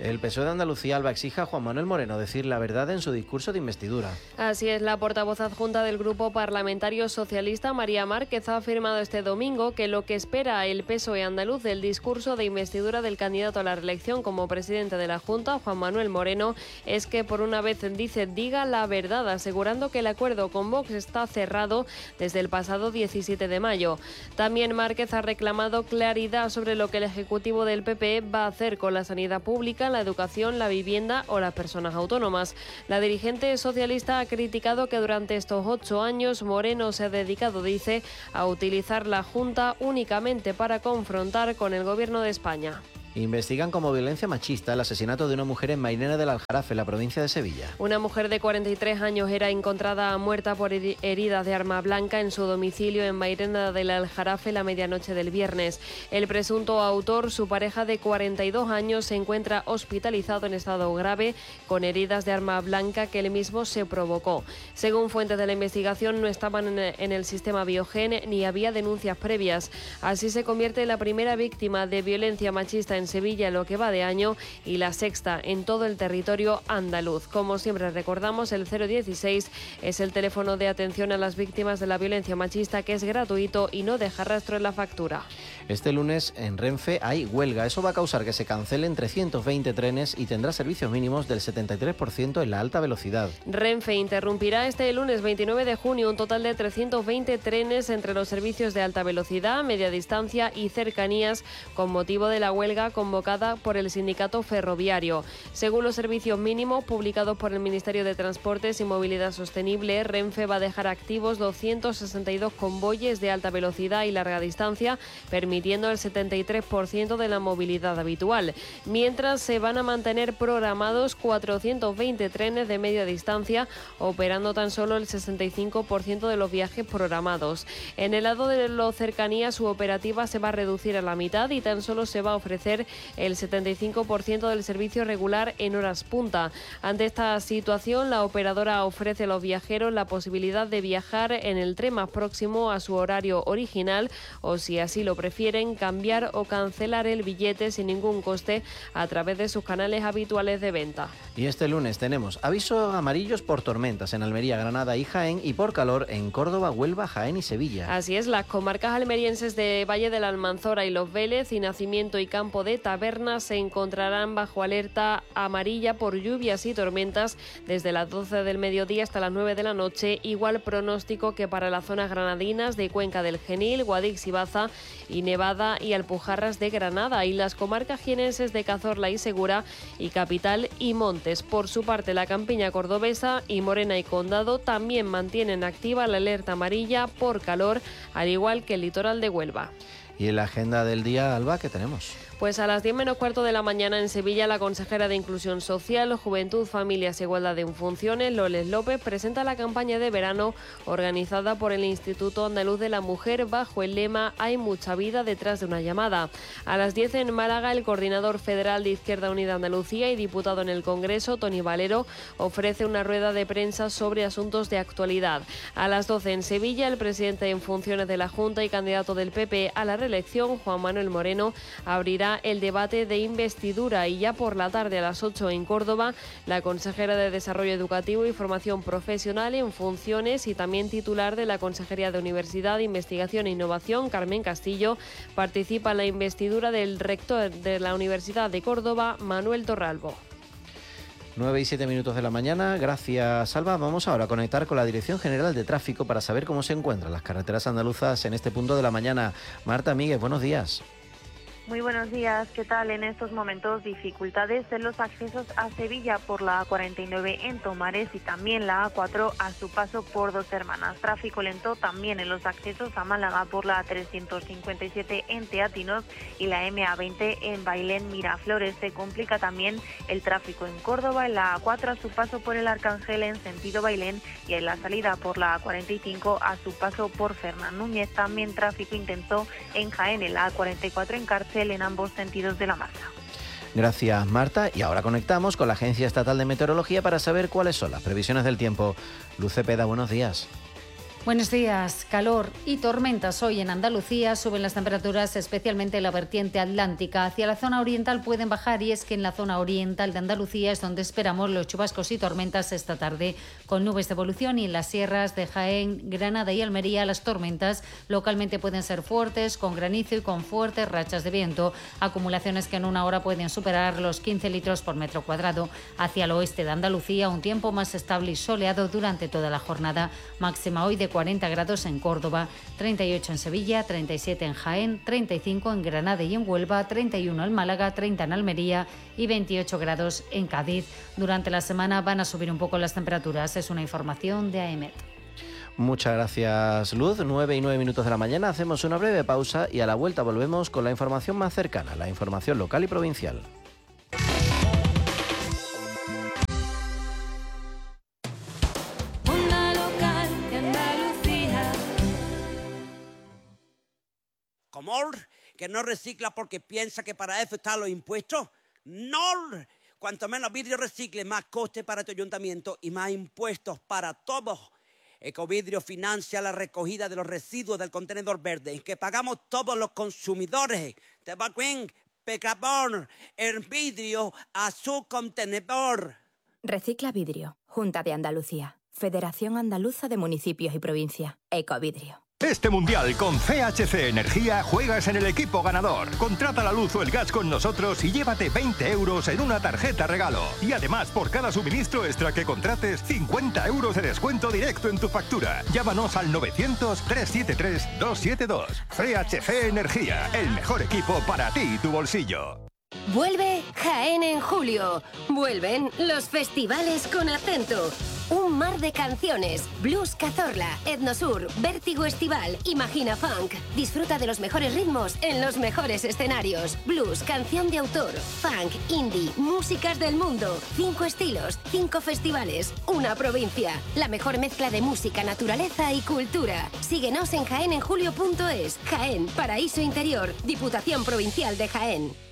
El PSOE de Andalucía, Alba, exige a Juan Manuel Moreno decir la verdad en su discurso de investidura. Así es, la portavoz adjunta del Grupo Parlamentario Socialista, María Márquez, ha afirmado este domingo que lo que espera el PSOE andaluz del discurso de investidura del candidato a la reelección como presidente de la Junta, Juan Manuel Moreno, es que por una vez diga la verdad, asegurando que el acuerdo con Vox está cerrado desde el pasado 17 de mayo. También Márquez ha reclamado claridad sobre lo que el Ejecutivo del PP va a hacer con la sanidad pública, la educación, la vivienda o las personas autónomas. La dirigente socialista ha criticado que durante estos 8 años Moreno se ha dedicado, dice, a utilizar la Junta únicamente para confrontar con el Gobierno de España. Investigan como violencia machista el asesinato de una mujer en Mairena del Aljarafe, en la provincia de Sevilla. Una mujer de 43 años era encontrada muerta por heridas de arma blanca en su domicilio en Mairena del Aljarafe la medianoche del viernes. El presunto autor, su pareja de 42 años, se encuentra hospitalizado en estado grave con heridas de arma blanca que él mismo se provocó. Según fuentes de la investigación, no estaban en el sistema Biogen ni había denuncias previas. Así se convierte en la primera víctima de violencia machista en Sevilla en lo que va de año y la sexta en todo el territorio andaluz. Como siempre recordamos, el 016 es el teléfono de atención a las víctimas de la violencia machista, que es gratuito y no deja rastro en la factura. Este lunes en Renfe hay huelga. Eso va a causar que se cancelen 320 trenes y tendrá servicios mínimos del 73% en la alta velocidad. Renfe interrumpirá este lunes 29 de junio un total de 320 trenes entre los servicios de alta velocidad, media distancia y cercanías con motivo de la huelga convocada por el sindicato ferroviario. Según los servicios mínimos publicados por el Ministerio de Transportes y Movilidad Sostenible, Renfe va a dejar activos 262 convoyes de alta velocidad y larga distancia, permitiendo el 73% de la movilidad habitual, mientras se van a mantener programados 420 trenes de media distancia, operando tan solo el 65% de los viajes programados. En el lado de los cercanías, su operativa se va a reducir a la mitad y tan solo se va a ofrecer el 75% del servicio regular en horas punta. Ante esta situación, la operadora ofrece a los viajeros la posibilidad de viajar en el tren más próximo a su horario original o, si así lo prefieren, cambiar o cancelar el billete sin ningún coste a través de sus canales habituales de venta. Y este lunes tenemos avisos amarillos por tormentas en Almería, Granada y Jaén y por calor en Córdoba, Huelva, Jaén y Sevilla. Así es, las comarcas almerienses de Valle de la Almanzora y Los Vélez y Nacimiento y Campo de Tabernas se encontrarán bajo alerta amarilla por lluvias y tormentas desde las 12 del mediodía hasta las 9 de la noche, igual pronóstico que para las zonas granadinas de Cuenca del Genil, Guadix y Baza y Nevada y Alpujarras de Granada, y las comarcas jienenses de Cazorla y Segura y Capital y Montes. Por su parte, la campiña cordobesa y Morena y Condado también mantienen activa la alerta amarilla por calor, al igual que el litoral de Huelva. Y en la agenda del día, Alba, ¿qué tenemos? Pues a las 10 menos cuarto de la mañana en Sevilla, la consejera de Inclusión Social, Juventud, Familias e Igualdad en Funciones, Loles López, presenta la campaña de verano organizada por el Instituto Andaluz de la Mujer bajo el lema "Hay mucha vida detrás de una llamada". A las 10 en Málaga, el coordinador federal de Izquierda Unida Andalucía y diputado en el Congreso, Toni Valero, ofrece una rueda de prensa sobre asuntos de actualidad. A las 12 en Sevilla, el presidente en funciones de la Junta y candidato del PP a la reelección, Juan Manuel Moreno, abrirá el debate de investidura, y ya por la tarde a las 8 en Córdoba, la consejera de Desarrollo Educativo y Formación Profesional en funciones y también titular de la Consejería de Universidad, Investigación e Innovación, Carmen Castillo, participa en la investidura del rector de la Universidad de Córdoba, Manuel Torralbo. 9 y 7 minutos de la mañana. Gracias, Alba. Vamos ahora a conectar con la Dirección General de Tráfico para saber cómo se encuentran las carreteras andaluzas en este punto de la mañana. Marta Míguez, buenos días. Muy buenos días, ¿qué tal? En estos momentos dificultades en los accesos a Sevilla por la A49 en Tomares y también la A4 a su paso por Dos Hermanas. Tráfico lento también en los accesos a Málaga por la A357 en Teatinos y la MA20 en Bailén Miraflores. Se complica también el tráfico en Córdoba en la A4 a su paso por el Arcángel en sentido Bailén y en la salida por la A45 a su paso por Fernán Núñez. También tráfico intenso en Jaén en la A44 en Cárcel en ambos sentidos de la marca. Gracias, Marta. Y ahora conectamos con la Agencia Estatal de Meteorología para saber cuáles son las previsiones del tiempo. Luz Cepeda, buenos días. Buenos días. Calor y tormentas hoy en Andalucía. Suben las temperaturas, especialmente en la vertiente atlántica. Hacia la zona oriental pueden bajar, y es que en la zona oriental de Andalucía es donde esperamos los chubascos y tormentas esta tarde, con nubes de evolución, y en las sierras de Jaén, Granada y Almería las tormentas localmente pueden ser fuertes, con granizo y con fuertes rachas de viento. Acumulaciones que en una hora pueden superar los 15 litros por metro cuadrado. Hacia el oeste de Andalucía, un tiempo más estable y soleado durante toda la jornada. Máxima hoy de 40 grados en Córdoba, 38 en Sevilla, 37 en Jaén, 35 en Granada y en Huelva, 31 en Málaga, 30 en Almería y 28 grados en Cádiz. Durante la semana van a subir un poco las temperaturas. Es una información de AEMET. Muchas gracias, Luz. 9:09 de la mañana. Hacemos una breve pausa y a la vuelta volvemos con la información más cercana, la información local y provincial. ¿Cómo? ¿Que no recicla porque piensa que para eso están los impuestos? ¡No! Cuanto menos vidrio recicle, más coste para tu ayuntamiento y más impuestos para todos. Ecovidrio financia la recogida de los residuos del contenedor verde, que pagamos todos los consumidores. Te va bien, pecador, el vidrio a su contenedor. Recicla Vidrio, Junta de Andalucía, Federación Andaluza de Municipios y Provincia, Ecovidrio. Este mundial con CHC Energía juegas en el equipo ganador. Contrata la luz o el gas con nosotros y llévate 20 euros en una tarjeta regalo. Y además, por cada suministro extra que contrates, 50 euros de descuento directo en tu factura. Llámanos al 900-373-272. CHC Energía, el mejor equipo para ti y tu bolsillo. Vuelve Jaén en julio. Vuelven los festivales con acento. Un mar de canciones. Blues Cazorla, Etnosur, Vértigo Estival, Imagina Funk. Disfruta de los mejores ritmos en los mejores escenarios. Blues, canción de autor, funk, indie, músicas del mundo. 5 estilos, 5 festivales, una provincia. La mejor mezcla de música, naturaleza y cultura. Síguenos en jaenenjulio.es. Jaén, Paraíso Interior, Diputación Provincial de Jaén.